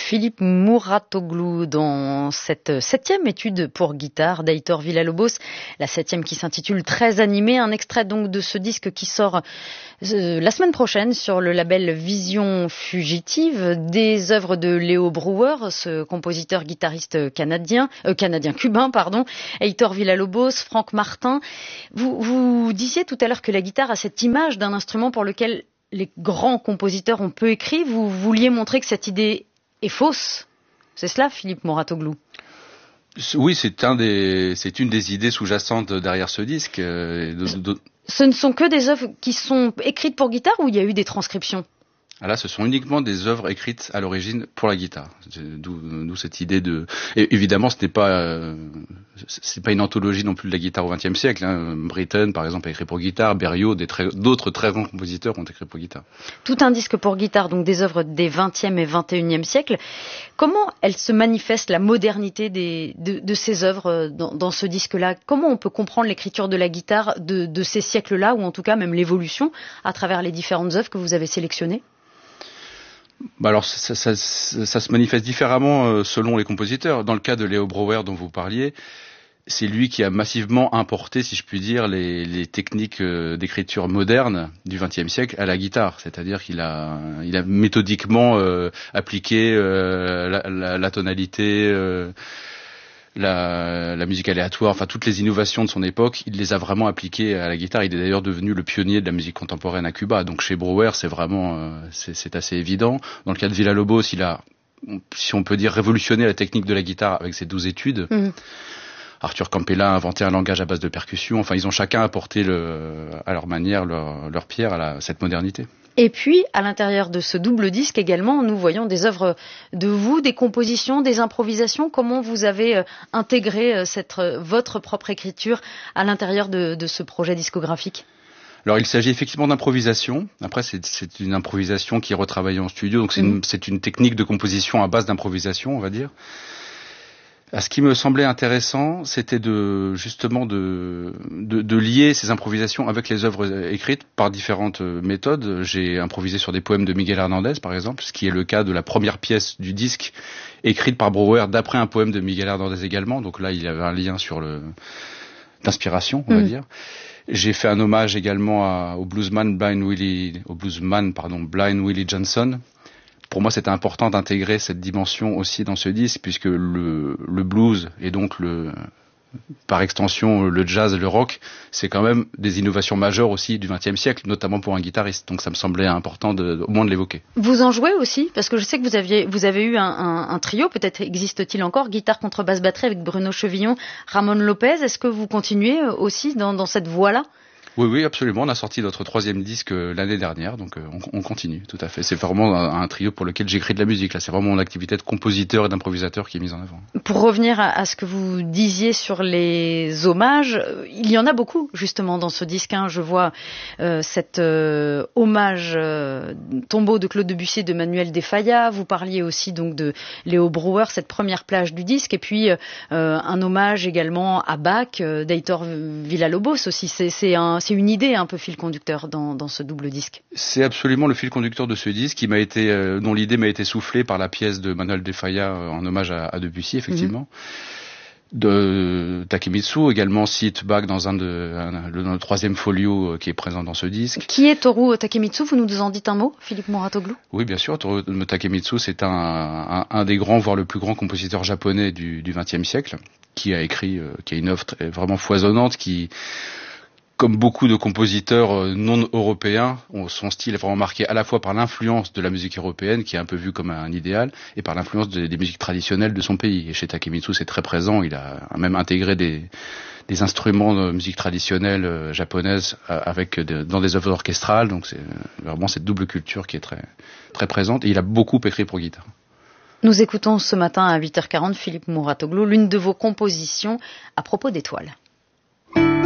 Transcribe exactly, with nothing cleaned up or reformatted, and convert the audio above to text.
Philippe Mouratoglou dans cette septième étude pour guitare d'Aitor Villa-Lobos, la septième qui s'intitule Très animé, un extrait donc de ce disque qui sort euh, la semaine prochaine sur le label Vision Fugitive, des œuvres de Léo Brouwer, ce compositeur guitariste canadien, euh, canadien-cubain, pardon, Aitor Villa-Lobos, Franck Martin. Vous, vous disiez tout à l'heure que la guitare a cette image d'un instrument pour lequel les grands compositeurs ont peu écrit. Vous vouliez montrer que cette idée est fausse. C'est cela, Philippe Mouratoglou? Oui, c'est un des, c'est une des idées sous-jacentes derrière ce disque. Euh, de, de... Ce ne sont que des œuvres qui sont écrites pour guitare ou il y a eu des transcriptions? Là, ce sont uniquement des œuvres écrites à l'origine pour la guitare. D'où, d'où cette idée de. Et évidemment, ce n'est pas, euh, c'est pas une anthologie non plus de la guitare au vingtième siècle. Hein. Britten, par exemple, a écrit pour guitare. Berriot, des très, d'autres très grands compositeurs ont écrit pour guitare. Tout un disque pour guitare, donc des œuvres des vingtième et vingt et unième siècles. Comment elle se manifeste, la modernité des, de, de ces œuvres dans, dans ce disque-là? Comment on peut comprendre l'écriture de la guitare de, de ces siècles-là, ou en tout cas même l'évolution à travers les différentes œuvres que vous avez sélectionnées? Bah alors ça, ça, ça, ça se manifeste différemment euh, selon les compositeurs. Dans le cas de Léo Brouwer dont vous parliez, c'est lui qui a massivement importé, si je puis dire, les, les techniques euh, d'écriture moderne du vingtième siècle à la guitare. C'est-à-dire qu'il a, il a méthodiquement euh, appliqué euh, la, la, la tonalité, euh, la, la musique aléatoire, enfin toutes les innovations de son époque, il les a vraiment appliquées à la guitare. Il est d'ailleurs devenu le pionnier de la musique contemporaine à Cuba. Donc chez Brouwer, c'est vraiment, euh, c'est, c'est assez évident. Dans le cas de Villa-Lobos, il a, si on peut dire, révolutionné la technique de la guitare avec ses douze études. Mmh. Arthur Campella a inventé un langage à base de percussion. Enfin, ils ont chacun apporté le, à leur manière leur, leur pierre à la, cette modernité. Et puis, à l'intérieur de ce double disque également, nous voyons des œuvres de vous, des compositions, des improvisations. Comment vous avez intégré cette, votre propre écriture à l'intérieur de, de ce projet discographique? Alors, il s'agit effectivement d'improvisation. Après, c'est, c'est une improvisation qui est retravaillée en studio. Donc, c'est, mmh. une, c'est une technique de composition à base d'improvisation, on va dire. Ce qui me semblait intéressant, c'était de justement de, de, de lier ces improvisations avec les œuvres écrites par différentes méthodes. J'ai improvisé sur des poèmes de Miguel Hernandez, par exemple, ce qui est le cas de la première pièce du disque, écrite par Brouwer d'après un poème de Miguel Hernandez également. Donc là, il y avait un lien sur le d'inspiration, on mmh. va dire. J'ai fait un hommage également à, au bluesman Blind Willie, au bluesman pardon Blind Willie Johnson. Pour moi, c'était important d'intégrer cette dimension aussi dans ce disque, puisque le, le blues et donc le, par extension le jazz et le rock, c'est quand même des innovations majeures aussi du vingtième siècle, notamment pour un guitariste. Donc ça me semblait important de, au moins de l'évoquer. Vous en jouez aussi, parce que je sais que vous aviez, vous avez eu un, un, un trio, peut-être existe-t-il encore, guitare, contrebasse, batterie avec Bruno Chevillon, Ramon Lopez. Est-ce que vous continuez aussi dans, dans cette voie-là? Oui, oui, absolument. On a sorti notre troisième disque l'année dernière, donc on, on continue, tout à fait. C'est vraiment un, un trio pour lequel j'écris de la musique. Là, c'est vraiment mon activité de compositeur et d'improvisateur qui est mise en avant. Pour revenir à, à ce que vous disiez sur les hommages, il y en a beaucoup justement dans ce disque. Hein. Je vois euh, cet euh, hommage euh, tombeau de Claude Debussy, de Manuel de Falla. Vous parliez aussi donc de Léo Brouwer, cette première plage du disque, et puis euh, un hommage également à Bach, euh, d'Aitor Villa-Lobos aussi. C'est, c'est un C'est une idée un peu fil conducteur dans, dans ce double disque. C'est absolument le fil conducteur de ce disque qui m'a été, euh, dont l'idée m'a été soufflée par la pièce de Manuel de Falla euh, en hommage à, à Debussy, effectivement. Mm-hmm. De Takemitsu, également cite Bach dans un de, un, le, le troisième folio euh, qui est présent dans ce disque. Qui est Toru Takemitsu? Vous nous en dites un mot, Philippe Mouratoglou? Oui, bien sûr. Toru Takemitsu, c'est un, un, un des grands, voire le plus grand compositeur japonais du, du vingtième siècle, qui a écrit, euh, qui a une œuvre très, vraiment foisonnante, qui comme beaucoup de compositeurs non européens, son style est vraiment marqué à la fois par l'influence de la musique européenne, qui est un peu vue comme un idéal, et par l'influence des, des musiques traditionnelles de son pays. Et chez Takemitsu, c'est très présent. Il a même intégré des, des instruments de musique traditionnelle japonaise avec de, dans des œuvres orchestrales. Donc c'est vraiment cette double culture qui est très, très présente. Et il a beaucoup écrit pour guitare. Nous écoutons ce matin à huit heures quarante Philippe Mouratoglou, l'une de vos compositions à propos d'étoiles.